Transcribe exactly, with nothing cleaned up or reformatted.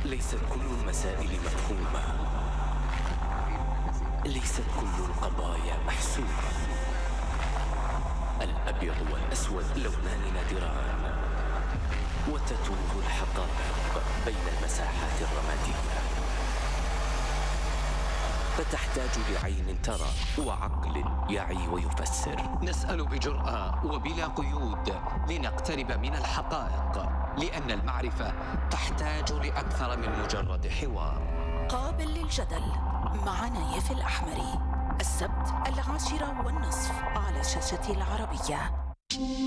ليست كل المسائل مفهومة، ليست كل القضايا محسومة. الأبيض والأسود لونان نادران، وتتوه الحقائق بين المساحات الرمادية، فتحتاج لعين ترى وعقل يعي ويفسر. نسأل بجرأة وبلا قيود لنقترب من الحقائق، لأن المعرفة تحتاج لأكثر من مجرد حوار. قابل للجدل مع نايف الأحمري، السبت العاشرة والنصف على شاشة العربية.